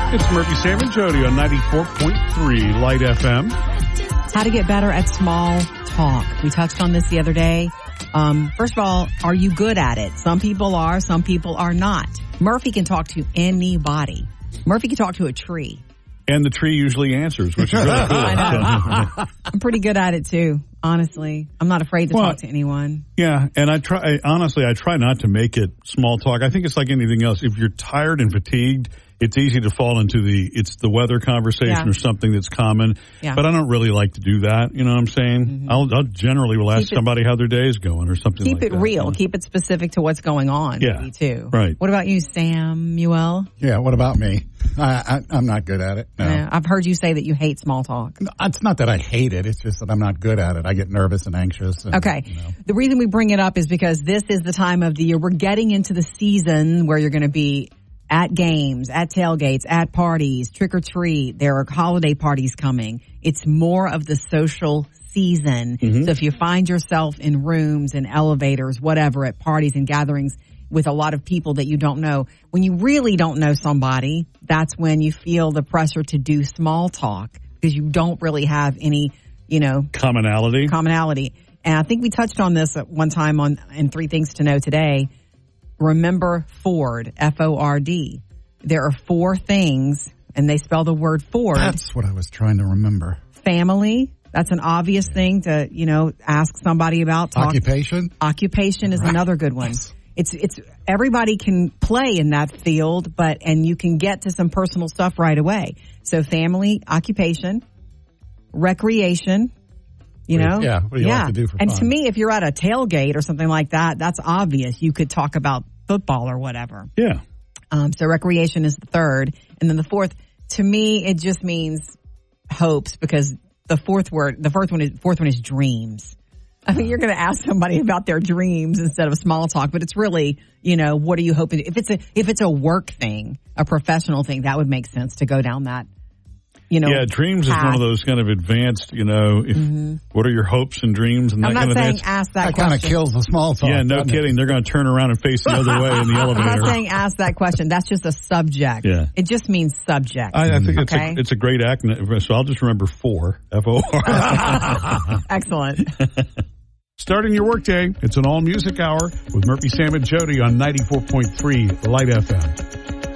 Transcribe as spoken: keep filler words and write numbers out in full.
It's Murphy, Sam, and Jody on ninety-four point three Light F M. How to get better at small talk. We touched on this the other day. Um, first of all, are you good at it? Some people are, some people are not. Murphy can talk to anybody. Murphy can talk to a tree. And the tree usually answers, which is really cool. I know. I'm pretty good at it too, honestly. I'm not afraid to well, talk to anyone. Yeah, and I try, I, honestly, I try not to make it small talk. I think it's like anything else. If you're tired and fatigued, it's easy to fall into the, it's the weather conversation yeah. or something that's common. Yeah. But I don't really like to do that. You know what I'm saying? Mm-hmm. I'll, I'll generally will ask it, somebody how their day is going or something like that. Keep it real. You know? Keep it specific to what's going on. Yeah. Maybe too. Right. What about you, Samuel? Yeah, what about me? I, I, I'm not good at it. No. Yeah, I've heard you say that you hate small talk. No, it's not that I hate it. It's just that I'm not good at it. I get nervous and anxious. And, okay. You know. The reason we bring it up is because this is the time of the year. We're getting into the season where you're going to be at games, at tailgates, at parties, trick or treat. There are holiday parties coming. It's more of the social season. Mm-hmm. So if you find yourself in rooms and elevators, whatever, at parties and gatherings with a lot of people that you don't know, when you really don't know somebody, that's when you feel the pressure to do small talk because you don't really have any, you know, commonality. Commonality. And I think we touched on this at one time on in Three Things to Know Today. Remember Ford, F O R D. There are four things, and they spell the word Ford. That's what I was trying to remember. Family. That's an obvious yeah. thing to, you know, ask somebody about. Talk. Occupation. Occupation is right. another good one. Yes. It's, it's, everybody can play in that field, but, and you can get to some personal stuff right away. So family, occupation, recreation. You know? Yeah. What do you yeah. like to do for and fun? to me, if you're at a tailgate or something like that, that's obvious. You could talk about football or whatever. Yeah. Um, so recreation is the third. And then the fourth, to me, it just means hopes because the fourth word, the fourth one is, fourth one is dreams. I mean, you're going to ask somebody about their dreams instead of small talk, but it's really, you know, what are you hoping? If it's a, if it's a work thing, a professional thing, that would make sense to go down that. You know, yeah, dreams path. Is one of those kind of advanced, you know, if, mm-hmm. what are your hopes and dreams and I'm that kind of thing. I'm not saying ask that, that question. That kind of kills the small talk. Yeah, no kidding. It? They're going to turn around and face the other way in the elevator. I'm not saying ask that question. That's just a subject. Yeah. It just means subject. I, I think okay? it's, a, it's a great acronym, so I'll just remember four, F O R. Excellent. Starting your workday, it's an all-music hour with Murphy, Sam, and Jody on ninety-four point three Light F M.